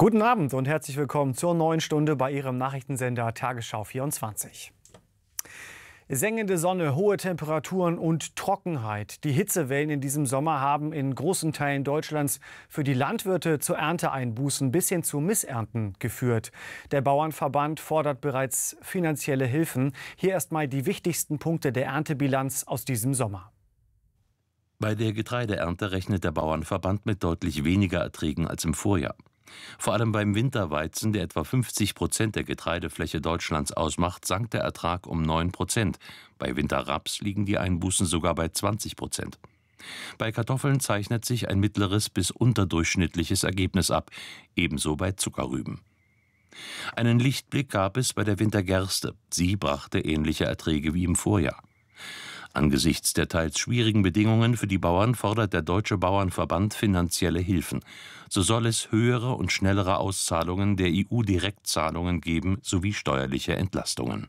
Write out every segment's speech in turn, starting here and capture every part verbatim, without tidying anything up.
Guten Abend und herzlich willkommen zur neuen Stunde bei Ihrem Nachrichtensender Tagesschau vierundzwanzig. Sengende Sonne, hohe Temperaturen und Trockenheit. Die Hitzewellen in diesem Sommer haben in großen Teilen Deutschlands für die Landwirte zu Ernteeinbußen bis hin zu Missernten geführt. Der Bauernverband fordert bereits finanzielle Hilfen. Hier erstmal die wichtigsten Punkte der Erntebilanz aus diesem Sommer. Bei der Getreideernte rechnet der Bauernverband mit deutlich weniger Erträgen als im Vorjahr. Vor allem beim Winterweizen, der etwa fünfzig Prozent der Getreidefläche Deutschlands ausmacht, sank der Ertrag um neun Prozent. Bei Winterraps liegen die Einbußen sogar bei zwanzig Prozent. Bei Kartoffeln zeichnet sich ein mittleres bis unterdurchschnittliches Ergebnis ab, ebenso bei Zuckerrüben. Einen Lichtblick gab es bei der Wintergerste. Sie brachte ähnliche Erträge wie im Vorjahr. Angesichts der teils schwierigen Bedingungen für die Bauern fordert der Deutsche Bauernverband finanzielle Hilfen. So soll es höhere und schnellere Auszahlungen der E U-Direktzahlungen geben sowie steuerliche Entlastungen.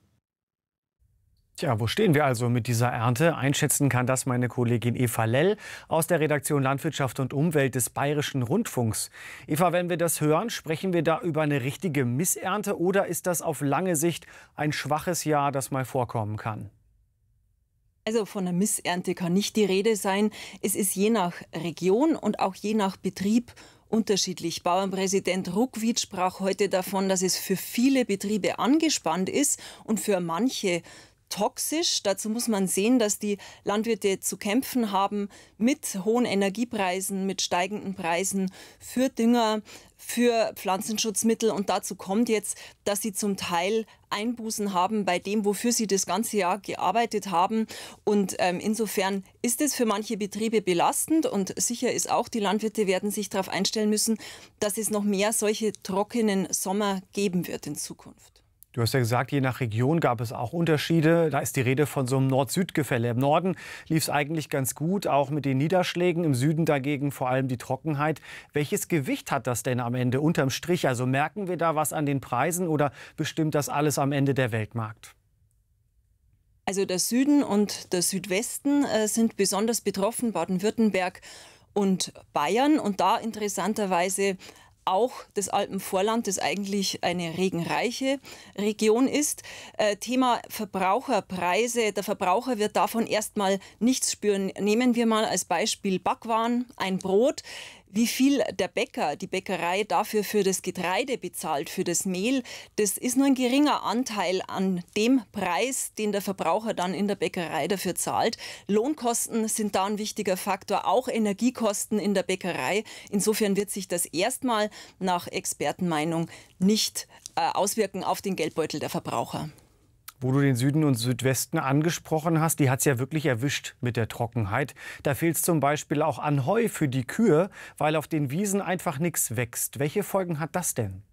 Tja, wo stehen wir also mit dieser Ernte? Einschätzen kann das meine Kollegin Eva Lell aus der Redaktion Landwirtschaft und Umwelt des Bayerischen Rundfunks. Eva, wenn wir das hören, sprechen wir da über eine richtige Missernte oder ist das auf lange Sicht ein schwaches Jahr, das mal vorkommen kann? Also von einer Missernte kann nicht die Rede sein. Es ist je nach Region und auch je nach Betrieb unterschiedlich. Bauernpräsident Ruckwied sprach heute davon, dass es für viele Betriebe angespannt ist und für manche toxisch. Dazu muss man sehen, dass die Landwirte zu kämpfen haben mit hohen Energiepreisen, mit steigenden Preisen für Dünger, für Pflanzenschutzmittel. Und dazu kommt jetzt, dass sie zum Teil Einbußen haben bei dem, wofür sie das ganze Jahr gearbeitet haben. Und ähm, insofern ist es für manche Betriebe belastend. Und sicher ist auch, die Landwirte werden sich darauf einstellen müssen, dass es noch mehr solche trockenen Sommer geben wird in Zukunft. Du hast ja gesagt, je nach Region gab es auch Unterschiede. Da ist die Rede von so einem Nord-Süd-Gefälle. Im Norden lief es eigentlich ganz gut, auch mit den Niederschlägen. Im Süden dagegen vor allem die Trockenheit. Welches Gewicht hat das denn am Ende unterm Strich? Also merken wir da was an den Preisen oder bestimmt das alles am Ende der Weltmarkt? Also der Süden und der Südwesten äh, sind besonders betroffen, Baden-Württemberg und Bayern. Und da interessanterweise auch das Alpenvorland, das eigentlich eine regenreiche Region ist. Äh, Thema Verbraucherpreise. Der Verbraucher wird davon erstmal nichts spüren. Nehmen wir mal als Beispiel Backwaren, ein Brot. Wie viel der Bäcker, die Bäckerei dafür für das Getreide bezahlt, für das Mehl, das ist nur ein geringer Anteil an dem Preis, den der Verbraucher dann in der Bäckerei dafür zahlt. Lohnkosten sind da ein wichtiger Faktor, auch Energiekosten in der Bäckerei. Insofern wird sich das erstmal nach Expertenmeinung nicht äh, auswirken auf den Geldbeutel der Verbraucher. Wo du den Süden und Südwesten angesprochen hast, die hat es ja wirklich erwischt mit der Trockenheit. Da fehlt es zum Beispiel auch an Heu für die Kühe, weil auf den Wiesen einfach nichts wächst. Welche Folgen hat das denn?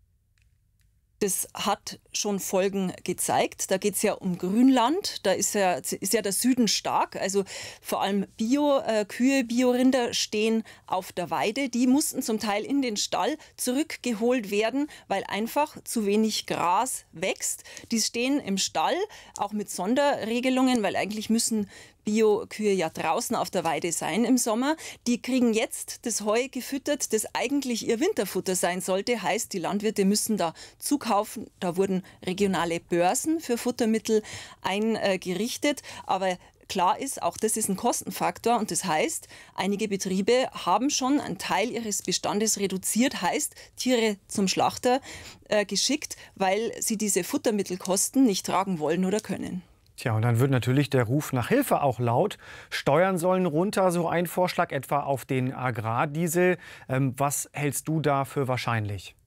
Das hat schon Folgen gezeigt. Da geht es ja um Grünland. Da ist ja, ist ja der Süden stark. Also vor allem Bio-Kühe, äh, Bio-Rinder stehen auf der Weide. Die mussten zum Teil in den Stall zurückgeholt werden, weil einfach zu wenig Gras wächst. Die stehen im Stall, auch mit Sonderregelungen, weil eigentlich müssen Bio-Kühe ja draußen auf der Weide sein im Sommer. Die kriegen jetzt das Heu gefüttert, das eigentlich ihr Winterfutter sein sollte. Heißt, die Landwirte müssen da zukaufen. Da wurden regionale Börsen für Futtermittel eingerichtet. Aber klar ist, auch das ist ein Kostenfaktor. Und das heißt, einige Betriebe haben schon einen Teil ihres Bestandes reduziert. Heißt, Tiere zum Schlachter äh, geschickt, weil sie diese Futtermittelkosten nicht tragen wollen oder können. Tja, und dann wird natürlich der Ruf nach Hilfe auch laut. Steuern sollen runter, so ein Vorschlag etwa auf den Agrardiesel. Ähm, was hältst du da für wahrscheinlich?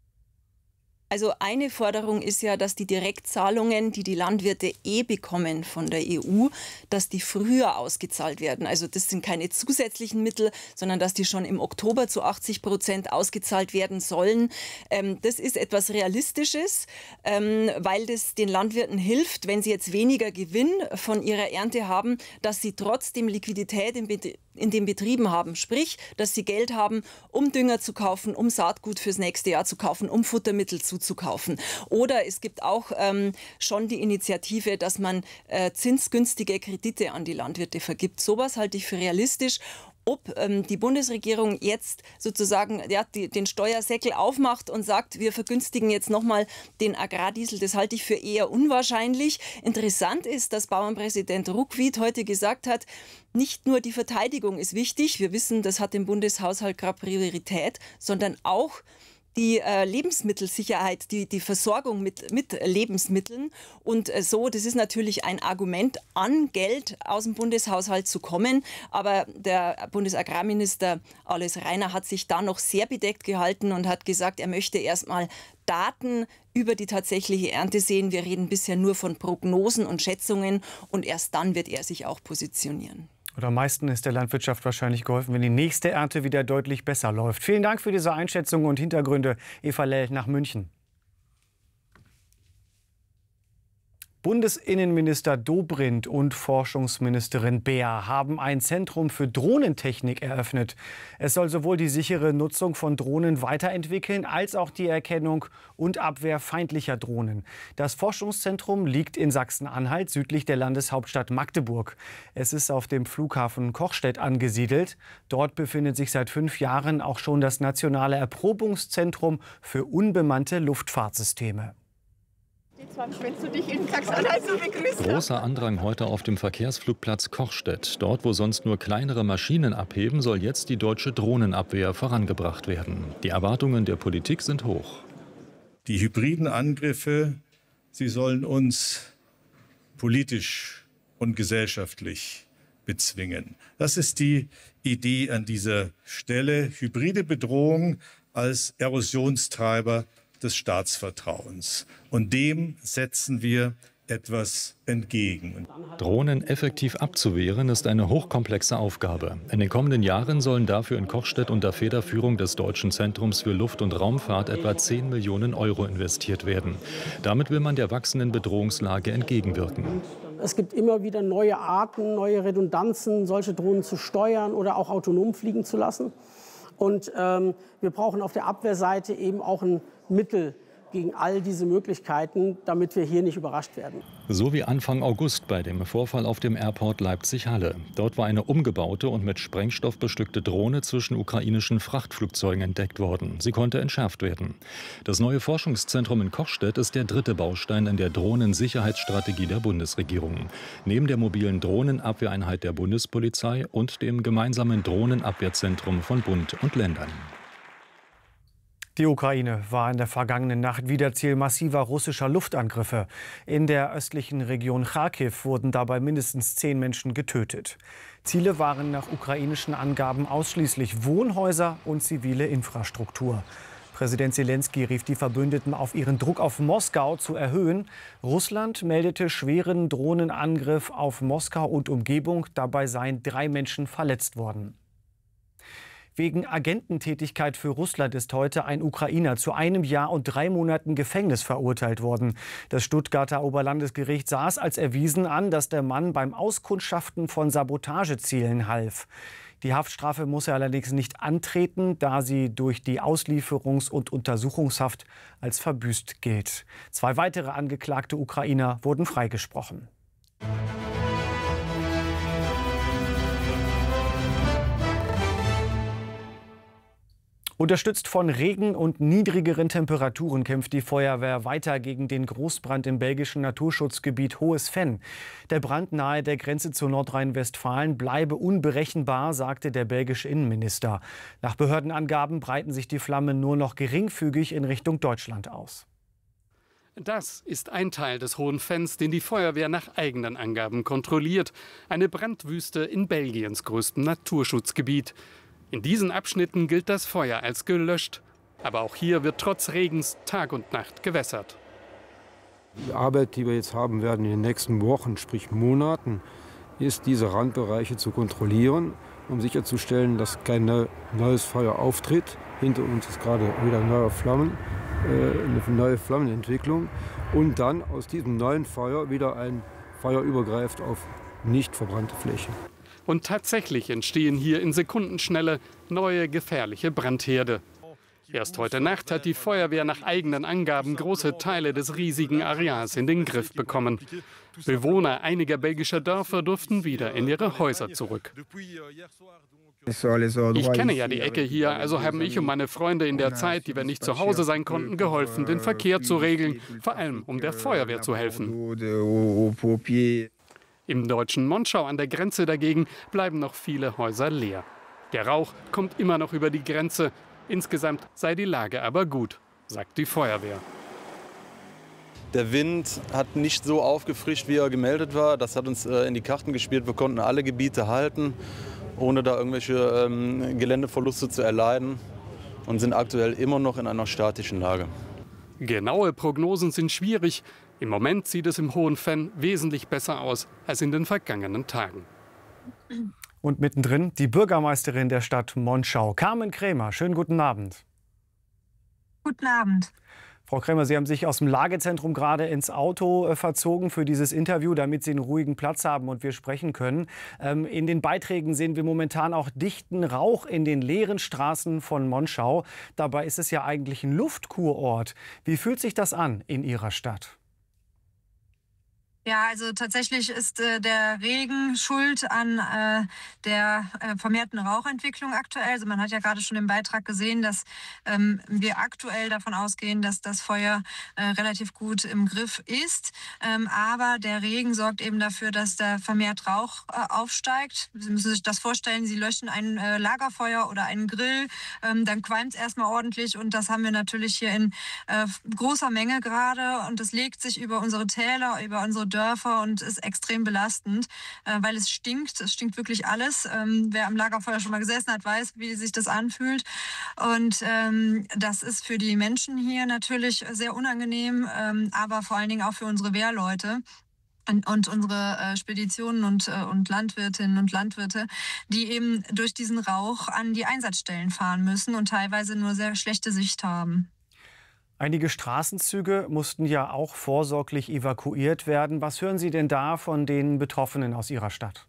Also eine Forderung ist ja, dass die Direktzahlungen, die die Landwirte eh bekommen von der E U, dass die früher ausgezahlt werden. Also das sind keine zusätzlichen Mittel, sondern dass die schon im Oktober zu achtzig Prozent ausgezahlt werden sollen. Ähm, das ist etwas Realistisches, ähm, weil das den Landwirten hilft, wenn sie jetzt weniger Gewinn von ihrer Ernte haben, dass sie trotzdem Liquidität im Betrieb in den Betrieben haben. Sprich, dass sie Geld haben, um Dünger zu kaufen, um Saatgut fürs nächste Jahr zu kaufen, um Futtermittel zuzukaufen. Oder es gibt auch ähm, schon die Initiative, dass man äh, zinsgünstige Kredite an die Landwirte vergibt. Sowas halte ich für realistisch. ob ähm, die Bundesregierung jetzt sozusagen ja, die, den Steuersäckel aufmacht und sagt, wir vergünstigen jetzt nochmal den Agrardiesel, das halte ich für eher unwahrscheinlich. Interessant ist, dass Bauernpräsident Ruckwied heute gesagt hat, nicht nur die Verteidigung ist wichtig, wir wissen, das hat im Bundeshaushalt gerade Priorität, sondern auch die äh, Lebensmittelsicherheit, die, die Versorgung mit, mit Lebensmitteln. Und äh, so, das ist natürlich ein Argument, an Geld aus dem Bundeshaushalt zu kommen. Aber der Bundesagrarminister Alois Rainer hat sich da noch sehr bedeckt gehalten und hat gesagt, er möchte erstmal Daten über die tatsächliche Ernte sehen. Wir reden bisher nur von Prognosen und Schätzungen und erst dann wird er sich auch positionieren. Oder am meisten ist der Landwirtschaft wahrscheinlich geholfen, wenn die nächste Ernte wieder deutlich besser läuft. Vielen Dank für diese Einschätzung und Hintergründe, Eva Lell nach München. Bundesinnenminister Dobrindt und Forschungsministerin Beer haben ein Zentrum für Drohnentechnik eröffnet. Es soll sowohl die sichere Nutzung von Drohnen weiterentwickeln, als auch die Erkennung und Abwehr feindlicher Drohnen. Das Forschungszentrum liegt in Sachsen-Anhalt, südlich der Landeshauptstadt Magdeburg. Es ist auf dem Flughafen Kochstedt angesiedelt. Dort befindet sich seit fünf Jahren auch schon das nationale Erprobungszentrum für unbemannte Luftfahrtsysteme. Großer Andrang heute auf dem Verkehrsflugplatz Kochstedt. Dort, wo sonst nur kleinere Maschinen abheben, soll jetzt die deutsche Drohnenabwehr vorangebracht werden. Die Erwartungen der Politik sind hoch. Die hybriden Angriffe, sie sollen uns politisch und gesellschaftlich bezwingen. Das ist die Idee an dieser Stelle. Hybride Bedrohung als Erosionstreiber des Staatsvertrauens. Und dem setzen wir etwas entgegen. Drohnen effektiv abzuwehren, ist eine hochkomplexe Aufgabe. In den kommenden Jahren sollen dafür in Kochstedt unter Federführung des Deutschen Zentrums für Luft- und Raumfahrt etwa zehn Millionen Euro investiert werden. Damit will man der wachsenden Bedrohungslage entgegenwirken. Es gibt immer wieder neue Arten, neue Redundanzen, solche Drohnen zu steuern oder auch autonom fliegen zu lassen. Und ähm, wir brauchen auf der Abwehrseite eben auch ein Mittel gegen all diese Möglichkeiten, damit wir hier nicht überrascht werden. So wie Anfang August bei dem Vorfall auf dem Airport Leipzig-Halle. Dort war eine umgebaute und mit Sprengstoff bestückte Drohne zwischen ukrainischen Frachtflugzeugen entdeckt worden. Sie konnte entschärft werden. Das neue Forschungszentrum in Kochstedt ist der dritte Baustein in der Drohnensicherheitsstrategie der Bundesregierung. Neben der mobilen Drohnenabwehreinheit der Bundespolizei und dem gemeinsamen Drohnenabwehrzentrum von Bund und Ländern. Die Ukraine war in der vergangenen Nacht wieder Ziel massiver russischer Luftangriffe. In der östlichen Region Charkiw wurden dabei mindestens zehn Menschen getötet. Ziele waren nach ukrainischen Angaben ausschließlich Wohnhäuser und zivile Infrastruktur. Präsident Selenskyj rief die Verbündeten auf, ihren Druck auf Moskau zu erhöhen. Russland meldete schweren Drohnenangriff auf Moskau und Umgebung. Dabei seien drei Menschen verletzt worden. Wegen Agententätigkeit für Russland ist heute ein Ukrainer zu einem Jahr und drei Monaten Gefängnis verurteilt worden. Das Stuttgarter Oberlandesgericht sah es als erwiesen an, dass der Mann beim Auskundschaften von Sabotagezielen half. Die Haftstrafe muss er allerdings nicht antreten, da sie durch die Auslieferungs- und Untersuchungshaft als verbüßt gilt. Zwei weitere angeklagte Ukrainer wurden freigesprochen. Unterstützt von Regen und niedrigeren Temperaturen kämpft die Feuerwehr weiter gegen den Großbrand im belgischen Naturschutzgebiet Hohes Venn. Der Brand nahe der Grenze zu Nordrhein-Westfalen bleibe unberechenbar, sagte der belgische Innenminister. Nach Behördenangaben breiten sich die Flammen nur noch geringfügig in Richtung Deutschland aus. Das ist ein Teil des Hohen Venns, den die Feuerwehr nach eigenen Angaben kontrolliert. Eine Brandwüste in Belgiens größtem Naturschutzgebiet. In diesen Abschnitten gilt das Feuer als gelöscht. Aber auch hier wird trotz Regens Tag und Nacht gewässert. Die Arbeit, die wir jetzt haben werden in den nächsten Wochen, sprich Monaten, ist, diese Randbereiche zu kontrollieren, um sicherzustellen, dass kein neues Feuer auftritt. Hinter uns ist gerade wieder neue Flammen, äh, eine neue Flammenentwicklung. Und dann aus diesem neuen Feuer wieder ein Feuer übergreift auf nicht verbrannte Flächen. Und tatsächlich entstehen hier in Sekundenschnelle neue gefährliche Brandherde. Erst heute Nacht hat die Feuerwehr nach eigenen Angaben große Teile des riesigen Areals in den Griff bekommen. Bewohner einiger belgischer Dörfer durften wieder in ihre Häuser zurück. Ich kenne ja die Ecke hier, also haben ich und meine Freunde in der Zeit, die wir nicht zu Hause sein konnten, geholfen, den Verkehr zu regeln, vor allem um der Feuerwehr zu helfen. Im deutschen Monschau an der Grenze dagegen bleiben noch viele Häuser leer. Der Rauch kommt immer noch über die Grenze. Insgesamt sei die Lage aber gut, sagt die Feuerwehr. Der Wind hat nicht so aufgefrischt, wie er gemeldet war. Das hat uns äh, in die Karten gespielt. Wir konnten alle Gebiete halten, ohne da irgendwelche ähm, Geländeverluste zu erleiden und sind aktuell immer noch in einer statischen Lage. Genaue Prognosen sind schwierig. Im Moment sieht es im Hohen Venn wesentlich besser aus als in den vergangenen Tagen. Und mittendrin die Bürgermeisterin der Stadt Monschau, Carmen Krämer. Schönen guten Abend. Guten Abend. Frau Krämer, Sie haben sich aus dem Lagezentrum gerade ins Auto äh, verzogen für dieses Interview, damit Sie einen ruhigen Platz haben und wir sprechen können. Ähm, in den Beiträgen sehen wir momentan auch dichten Rauch in den leeren Straßen von Monschau. Dabei ist es ja eigentlich ein Luftkurort. Wie fühlt sich das an in Ihrer Stadt? Ja, also tatsächlich ist äh, der Regen schuld an äh, der äh, vermehrten Rauchentwicklung aktuell. Also man hat ja gerade schon im Beitrag gesehen, dass ähm, wir aktuell davon ausgehen, dass das Feuer äh, relativ gut im Griff ist. Ähm, aber der Regen sorgt eben dafür, dass da vermehrt Rauch äh, aufsteigt. Sie müssen sich das vorstellen, Sie löschen ein äh, Lagerfeuer oder einen Grill, ähm, dann qualmt es erstmal ordentlich und das haben wir natürlich hier in äh, großer Menge gerade und es legt sich über unsere Täler, über unsere Dörfer und ist extrem belastend, äh, weil es stinkt. Es stinkt wirklich alles. Ähm, wer am Lagerfeuer schon mal gesessen hat, weiß, wie sich das anfühlt. Und ähm, das ist für die Menschen hier natürlich sehr unangenehm, ähm, aber vor allen Dingen auch für unsere Wehrleute. Und, und unsere äh, Speditionen und, äh, und Landwirtinnen und Landwirte, die eben durch diesen Rauch an die Einsatzstellen fahren müssen und teilweise nur sehr schlechte Sicht haben. Einige Straßenzüge mussten ja auch vorsorglich evakuiert werden. Was hören Sie denn da von den Betroffenen aus Ihrer Stadt?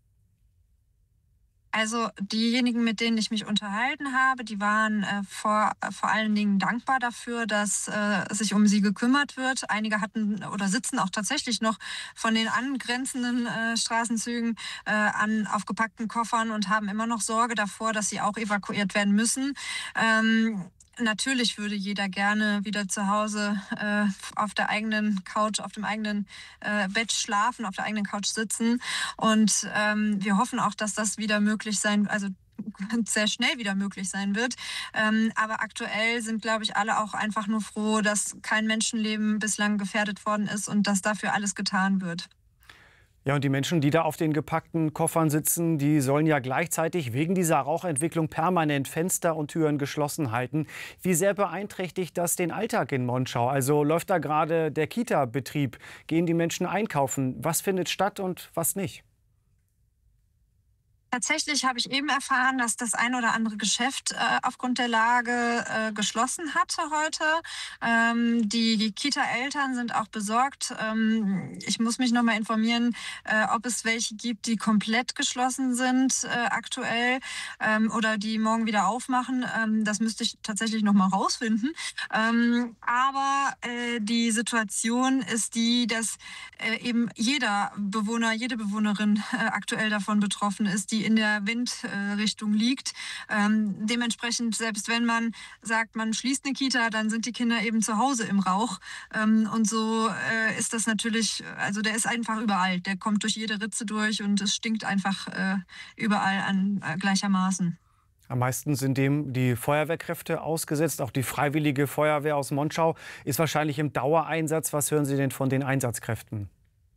Also diejenigen, mit denen ich mich unterhalten habe, die waren äh, vor, äh, vor allen Dingen dankbar dafür, dass äh, sich um sie gekümmert wird. Einige hatten oder sitzen auch tatsächlich noch von den angrenzenden äh, Straßenzügen äh, an aufgepackten Koffern und haben immer noch Sorge davor, dass sie auch evakuiert werden müssen. Ähm, Natürlich würde jeder gerne wieder zu Hause äh, auf der eigenen Couch, auf dem eigenen äh, Bett schlafen, auf der eigenen Couch sitzen. Und ähm, wir hoffen auch, dass das wieder möglich sein, also sehr schnell wieder möglich sein wird. Ähm, aber aktuell sind, glaube ich, alle auch einfach nur froh, dass kein Menschenleben bislang gefährdet worden ist und dass dafür alles getan wird. Ja, und die Menschen, die da auf den gepackten Koffern sitzen, die sollen ja gleichzeitig wegen dieser Rauchentwicklung permanent Fenster und Türen geschlossen halten. Wie sehr beeinträchtigt das den Alltag in Monschau? Also läuft da gerade der Kita-Betrieb? Gehen die Menschen einkaufen? Was findet statt und was nicht? Tatsächlich habe ich eben erfahren, dass das ein oder andere Geschäft äh, aufgrund der Lage äh, geschlossen hatte heute. Ähm, die die Kita-Eltern sind auch besorgt. Ähm, ich muss mich noch mal informieren, äh, ob es welche gibt, die komplett geschlossen sind äh, aktuell ähm, oder die morgen wieder aufmachen. Ähm, das müsste ich tatsächlich noch mal rausfinden. Ähm, aber äh, die Situation ist die, dass äh, eben jeder Bewohner, jede Bewohnerin äh, aktuell davon betroffen ist, die in der Windrichtung äh, liegt. Ähm, dementsprechend, selbst wenn man sagt, man schließt eine Kita, dann sind die Kinder eben zu Hause im Rauch. Ähm, und so äh, ist das natürlich, also der ist einfach überall. Der kommt durch jede Ritze durch und es stinkt einfach äh, überall an äh, gleichermaßen. Am meisten sind dem die Feuerwehrkräfte ausgesetzt. Auch die Freiwillige Feuerwehr aus Monschau ist wahrscheinlich im Dauereinsatz. Was hören Sie denn von den Einsatzkräften?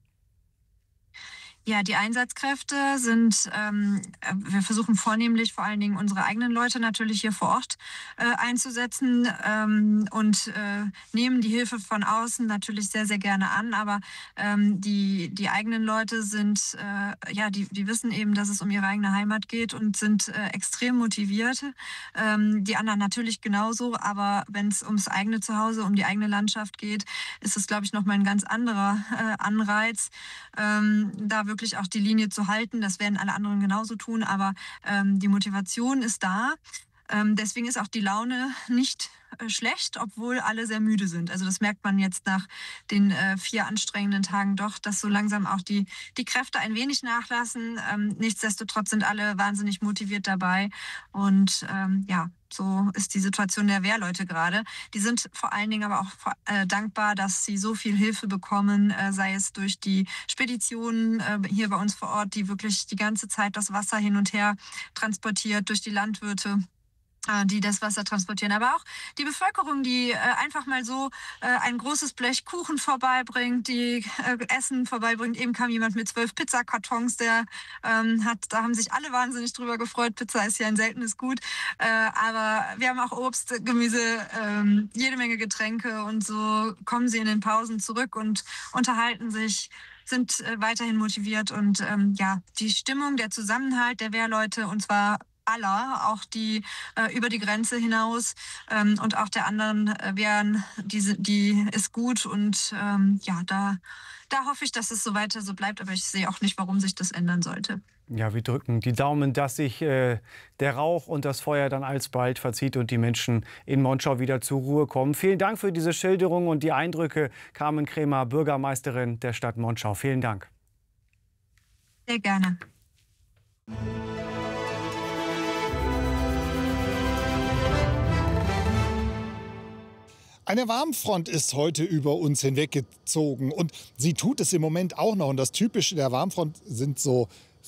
Ja, die Einsatzkräfte sind, ähm, wir versuchen vornehmlich vor allen Dingen unsere eigenen Leute natürlich hier vor Ort äh, einzusetzen ähm, und äh, nehmen die Hilfe von außen natürlich sehr, sehr gerne an. Aber ähm, die, die eigenen Leute sind, äh, ja, die, die wissen eben, dass es um ihre eigene Heimat geht und sind äh, extrem motiviert. Ähm, die anderen natürlich genauso, aber wenn es ums eigene Zuhause, um die eigene Landschaft geht, ist es, glaube ich, nochmal ein ganz anderer äh, Anreiz, ähm, da wirklich auch die Linie zu halten. Das werden alle anderen genauso tun, aber ähm, die Motivation ist da. Ähm, deswegen ist auch die Laune nicht äh, schlecht, obwohl alle sehr müde sind. Also das merkt man jetzt nach den äh, vier anstrengenden Tagen doch, dass so langsam auch die, die Kräfte ein wenig nachlassen. Ähm, nichtsdestotrotz sind alle wahnsinnig motiviert dabei. Und ähm, ja, so ist die Situation der Wehrleute gerade. Die sind vor allen Dingen aber auch äh, dankbar, dass sie so viel Hilfe bekommen, äh, sei es durch die Speditionen äh, hier bei uns vor Ort, die wirklich die ganze Zeit das Wasser hin und her transportiert, durch die Landwirte, die das Wasser transportieren, aber auch die Bevölkerung, die äh, einfach mal so äh, ein großes Blech Kuchen vorbeibringt, die äh, Essen vorbeibringt. Eben kam jemand mit zwölf Pizzakartons, der ähm, hat, da haben sich alle wahnsinnig drüber gefreut. Pizza ist ja ein seltenes Gut, äh, aber wir haben auch Obst, Gemüse, äh, jede Menge Getränke und so kommen sie in den Pausen zurück und unterhalten sich, sind äh, weiterhin motiviert und ähm, ja, die Stimmung, der Zusammenhalt der Wehrleute, und zwar aller, auch die äh, über die Grenze hinaus ähm, und auch der anderen äh, Wehren, die, die ist gut und ähm, ja, da, da hoffe ich, dass es so weiter so bleibt, aber ich sehe auch nicht, warum sich das ändern sollte. Ja, wir drücken die Daumen, dass sich äh, der Rauch und das Feuer dann alsbald verzieht und die Menschen in Monschau wieder zur Ruhe kommen. Vielen Dank für diese Schilderung und die Eindrücke. Carmen Kremer, Bürgermeisterin der Stadt Monschau. Vielen Dank. Sehr gerne. Eine Warmfront ist heute über uns hinweggezogen und sie tut es im Moment auch noch. Und das Typische der Warmfront sind so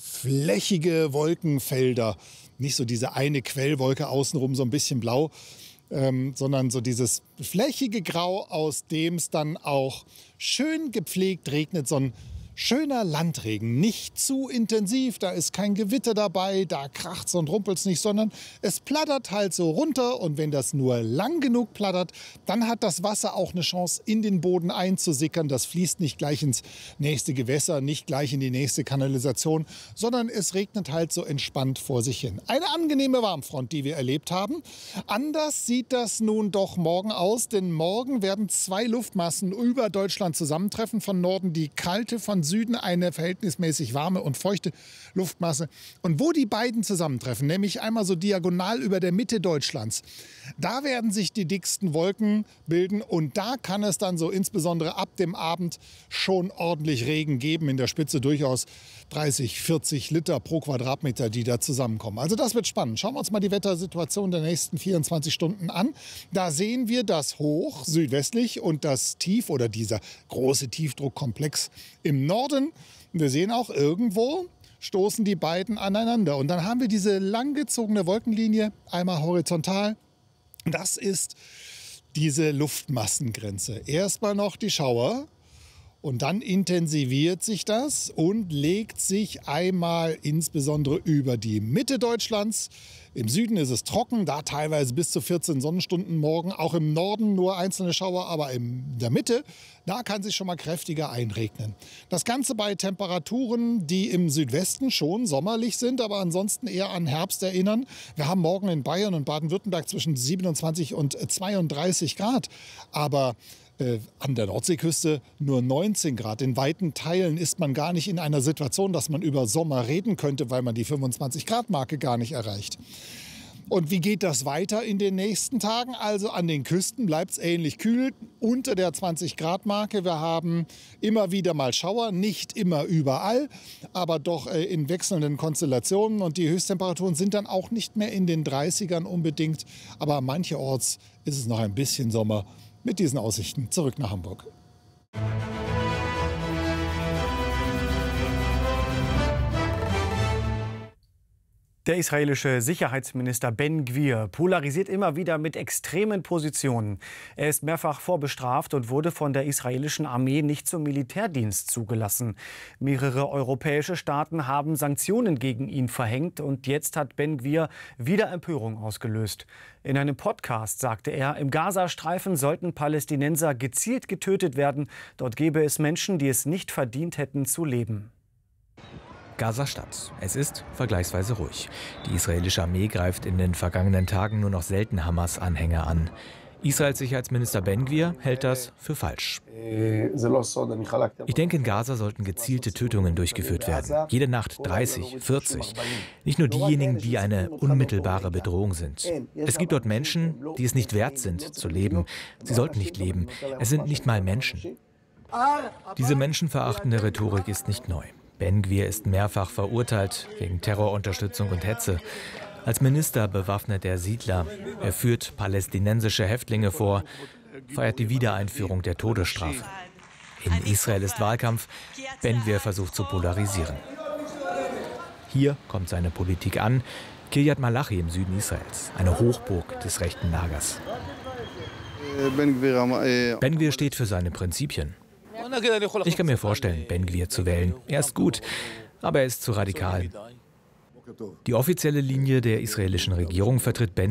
flächige Wolkenfelder. Nicht so diese eine Quellwolke außenrum, so ein bisschen blau, ähm, sondern so dieses flächige Grau, aus dem es dann auch schön gepflegt regnet. So ein schöner Landregen, nicht zu intensiv, da ist kein Gewitter dabei, da kracht's und rumpelt's nicht, sondern es plattert halt so runter und wenn das nur lang genug plattert, dann hat das Wasser auch eine Chance, in den Boden einzusickern. Das fließt nicht gleich ins nächste Gewässer, nicht gleich in die nächste Kanalisation, sondern es regnet halt so entspannt vor sich hin. Eine angenehme Warmfront, die wir erlebt haben. Anders sieht das nun doch morgen aus, denn morgen werden zwei Luftmassen über Deutschland zusammentreffen. Von Norden die kalte, von Süden eine verhältnismäßig warme und feuchte Luftmasse. Und wo die beiden zusammentreffen, nämlich einmal so diagonal über der Mitte Deutschlands, da werden sich die dicksten Wolken bilden und da kann es dann so insbesondere ab dem Abend schon ordentlich Regen geben. In der Spitze durchaus dreißig, vierzig Liter pro Quadratmeter, die da zusammenkommen. Also das wird spannend. Schauen wir uns mal die Wettersituation der nächsten vierundzwanzig Stunden an. Da sehen wir das Hoch südwestlich und das Tief oder dieser große Tiefdruckkomplex im Norden. Wir sehen auch irgendwo stoßen die beiden aneinander. Und dann haben wir diese langgezogene Wolkenlinie, einmal horizontal. Das ist diese Luftmassengrenze. Erstmal noch die Schauer. Und dann intensiviert sich das und legt sich einmal insbesondere über die Mitte Deutschlands. Im Süden ist es trocken, da teilweise bis zu vierzehn Sonnenstunden morgen. Auch im Norden nur einzelne Schauer, aber in der Mitte, da kann sich schon mal kräftiger einregnen. Das Ganze bei Temperaturen, die im Südwesten schon sommerlich sind, aber ansonsten eher an Herbst erinnern. Wir haben morgen in Bayern und Baden-Württemberg zwischen siebenundzwanzig und zweiunddreißig Grad. Aber Äh, an der Nordseeküste nur neunzehn Grad. In weiten Teilen ist man gar nicht in einer Situation, dass man über Sommer reden könnte, weil man die fünfundzwanzig Grad Marke gar nicht erreicht. Und wie geht das weiter in den nächsten Tagen? Also an den Küsten bleibt es ähnlich kühl, unter der zwanzig Grad Marke. Wir haben immer wieder mal Schauer, nicht immer überall, aber doch äh, in wechselnden Konstellationen. Und die Höchsttemperaturen sind dann auch nicht mehr in den dreißigern unbedingt, aber mancherorts ist es noch ein bisschen Sommer. Mit diesen Aussichten zurück nach Hamburg. Der israelische Sicherheitsminister Ben Gvir polarisiert immer wieder mit extremen Positionen. Er ist mehrfach vorbestraft und wurde von der israelischen Armee nicht zum Militärdienst zugelassen. Mehrere europäische Staaten haben Sanktionen gegen ihn verhängt und jetzt hat Ben Gvir wieder Empörung ausgelöst. In einem Podcast sagte er, im Gazastreifen sollten Palästinenser gezielt getötet werden. Dort gäbe es Menschen, die es nicht verdient hätten zu leben. Gaza-Stadt. Es ist vergleichsweise ruhig. Die israelische Armee greift in den vergangenen Tagen nur noch selten Hamas-Anhänger an. Israels Sicherheitsminister Ben-Gvir hält das für falsch. Ich denke, in Gaza sollten gezielte Tötungen durchgeführt werden. Jede Nacht dreißig, vierzig. Nicht nur diejenigen, die eine unmittelbare Bedrohung sind. Es gibt dort Menschen, die es nicht wert sind, zu leben. Sie sollten nicht leben. Es sind nicht mal Menschen. Diese menschenverachtende Rhetorik ist nicht neu. Ben-Gvir ist mehrfach verurteilt wegen Terrorunterstützung und Hetze. Als Minister bewaffnet er Siedler. Er führt palästinensische Häftlinge vor, feiert die Wiedereinführung der Todesstrafe. In Israel ist Wahlkampf. Ben-Gvir versucht zu polarisieren. Hier kommt seine Politik an. Kiryat Malachi im Süden Israels, eine Hochburg des rechten Lagers. Ben-Gvir steht für seine Prinzipien. Ich kann mir vorstellen, Ben-Gvir zu wählen. Er ist gut, aber er ist zu radikal. Die offizielle Linie der israelischen Regierung vertritt Ben